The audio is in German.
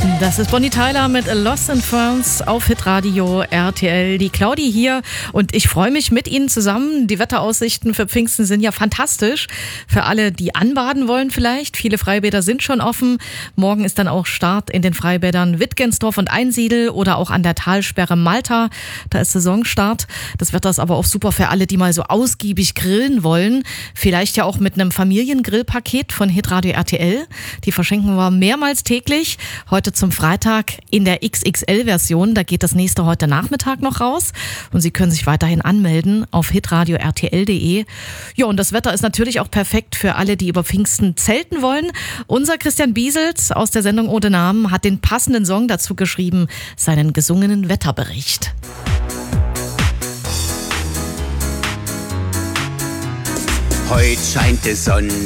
Das ist Bonnie Tyler mit Lost in France auf Hitradio RTL. Die Claudi hier und ich freue mich mit Ihnen zusammen. Die Wetteraussichten für Pfingsten sind ja fantastisch. Für alle, die anbaden wollen vielleicht. Viele Freibäder sind schon offen. Morgen ist dann auch Start in den Freibädern Wittgensdorf und Einsiedel oder auch an der Talsperre Malta. Da ist Saisonstart. Das Wetter ist aber auch super für alle, die mal so ausgiebig grillen wollen. Vielleicht ja auch mit einem Familiengrillpaket von Hitradio RTL. Die verschenken wir mehrmals täglich. Heute zum Freitag in der XXL-Version. Da geht das nächste heute Nachmittag noch raus. Und Sie können sich weiterhin anmelden auf hitradio-rtl.de. Ja, und das Wetter ist natürlich auch perfekt für alle, die über Pfingsten zelten wollen. Unser Christian Biesels aus der Sendung Ohne Namen hat den passenden Song dazu geschrieben, seinen gesungenen Wetterbericht. Heute scheint die Sonne.